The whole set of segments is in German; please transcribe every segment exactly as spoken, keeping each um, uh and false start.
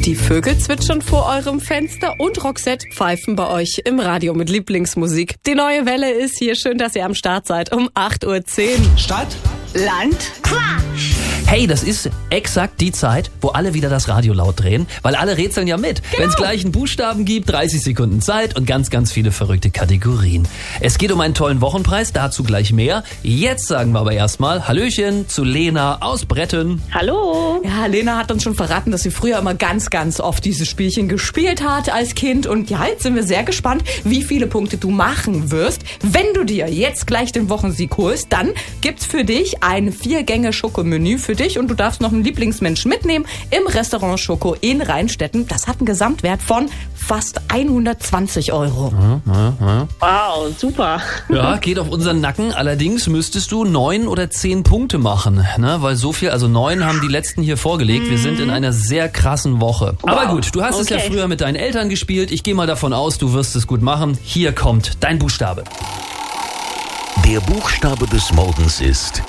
Die Vögel zwitschern vor eurem Fenster und Roxette pfeifen bei euch im Radio mit Lieblingsmusik. Die neue Welle ist hier. Schön, dass ihr am Start seid um acht Uhr zehn. Stadt, Land, Quatsch. Hey, das ist exakt die Zeit, wo alle wieder das Radio laut drehen, weil alle rätseln ja mit. Genau. Wenn es gleich einen Buchstaben gibt, dreißig Sekunden Zeit und ganz, ganz viele verrückte Kategorien. Es geht um einen tollen Wochenpreis, dazu gleich mehr. Jetzt sagen wir aber erstmal Hallöchen zu Lena aus Bretten. Hallo. Ja, Lena hat uns schon verraten, dass sie früher immer ganz, ganz oft dieses Spielchen gespielt hat als Kind. Und ja, jetzt sind wir sehr gespannt, wie viele Punkte du machen wirst. Wenn du dir jetzt gleich den Wochensieg holst, dann gibt's für dich ein Vier-Gänge-Schokomenü für dich und du darfst noch einen Lieblingsmenschen mitnehmen im Restaurant Schoko in Rheinstetten. Das hat einen Gesamtwert von fast hundertzwanzig Euro. Ja, ja, ja. Wow, super. Ja, geht auf unseren Nacken. Allerdings müsstest du neun oder zehn Punkte machen, ne? Weil so viel, also neun haben die letzten hier vorgelegt. Wir sind in einer sehr krassen Woche. Wow. Aber gut, du hast Okay. es ja früher mit deinen Eltern gespielt. Ich gehe mal davon aus, du wirst es gut machen. Hier kommt dein Buchstabe. der Buchstabe des Morgens ist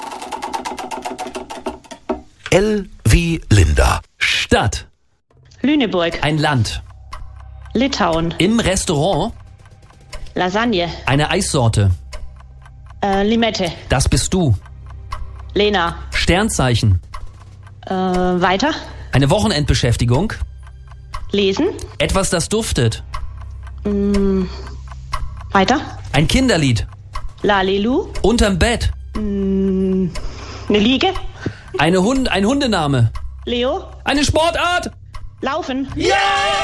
L wie Linda. Stadt. Lüneburg, Ein Land. Litauen, Im Restaurant. Lasagne, Eine Eissorte. äh, Limette, Das bist du. Lena. Sternzeichen. Äh, weiter, Eine Wochenendbeschäftigung. lesen, Etwas, das duftet. weiter, Ein Kinderlied. Lalelu, Unterm Bett. eine Liege, Eine Hund, ein Hundename. Leo, Eine Sportart. Laufen. Ja!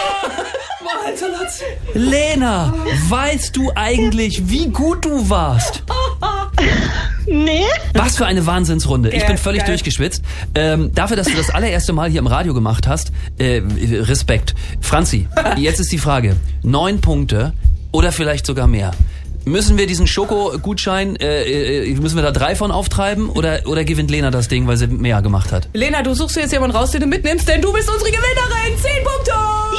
Lena, weißt du eigentlich, wie gut du warst? Nee. Was für eine Wahnsinnsrunde. Ich Ja, bin völlig geil. durchgeschwitzt. Ähm, dafür, dass du das allererste Mal hier im Radio gemacht hast, äh, Respekt. Franzi, jetzt ist die Frage. Neun Punkte oder vielleicht sogar mehr. Müssen wir diesen Schoko-Gutschein, äh, äh, müssen wir da drei von auftreiben oder, oder gewinnt Lena das Ding, weil sie mehr gemacht hat? Lena, du suchst dir jetzt jemanden raus, den du mitnimmst, denn du bist unsere Gewinnerin. Zehn Punkte!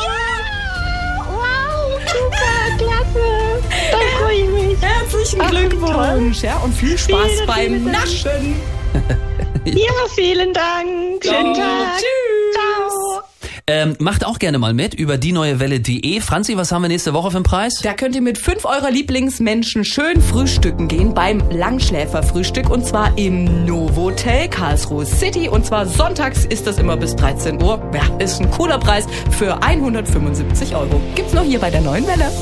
Wow, super, klasse. Da freue ich mich. Herzlichen Ach, Glückwunsch. Ja, und viel Spaß Vielen, beim vielen Dank. Naschen. Ja, vielen Dank. Schönen Tag. Tschüss. Ciao. Ähm, macht auch gerne mal mit über die neue Welle punkt de. Franzi, was haben wir nächste Woche für einen Preis? Da könnt ihr mit fünf eurer Lieblingsmenschen schön frühstücken gehen beim Langschläferfrühstück und zwar im Novotel Karlsruhe City und zwar sonntags ist das immer bis dreizehn Uhr. Ja, ist ein cooler Preis für hundertfünfundsiebzig Euro. Gibt's noch hier bei der neuen Welle.